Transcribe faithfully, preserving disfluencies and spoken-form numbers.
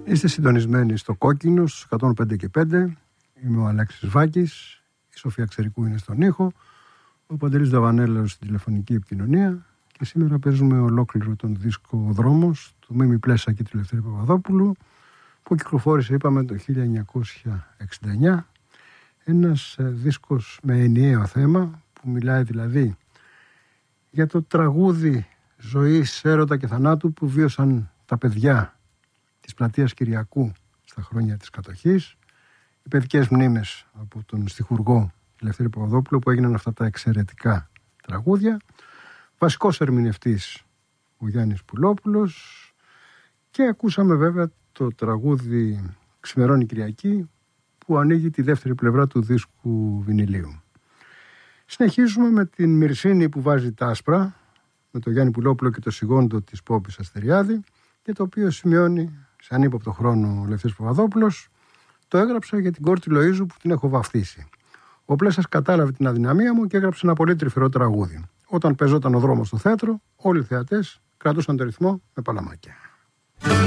Είστε συντονισμένοι στο Κόκκινο, στους εκατόν πέντε και πέντε. Είμαι ο Αλέξης Βάκης, η Σοφία Ξερικού είναι στον ήχο, ο Παντελής Δαβανέλος στην τηλεφωνική επικοινωνία και σήμερα παίζουμε ολόκληρο τον δίσκο «Ο Δρόμος» του Μίμη Πλέσα και του Λευτέρη Παπαδόπουλου, που κυκλοφόρησε, είπαμε, το χίλια εννιακόσια εξήντα εννιά. Ένας δίσκος με ενιαίο θέμα, που μιλάει δηλαδή για το τραγούδι ζωής, έρωτα και θανάτου που βίωσαν τα παιδιά της πλατείας Κυριακού στα χρόνια της κατοχής, οι παιδικές μνήμες από τον στιχουργό Λευτέρη Παπαδόπουλο που έγιναν αυτά τα εξαιρετικά τραγούδια, βασικός ερμηνευτής ο Γιάννης Πουλόπουλος, και ακούσαμε βέβαια το τραγούδι «Ξημερώνει Κυριακή» που ανοίγει τη δεύτερη πλευρά του δίσκου βινιλίου. Συνεχίζουμε με την Μυρσίνη που βάζει τα άσπρα, με τον Γιάννη Πουλόπουλο και το σιγόντο της Πόπης Αστεριάδη, και το οποίο σημειώνει σε ανύποπτο χρόνο ο Λευτέρης Παπαδόπουλος. Το έγραψα για την κόρη Λοΐζου που την έχω βαφτίσει. Ο Πλέσας κατάλαβε την αδυναμία μου και έγραψε ένα πολύ τρυφερό τραγούδι. Όταν παίζονταν ο δρόμος στο θέατρο, όλοι οι θεατές κρατούσαν το ρυθμό με παλαμάκια.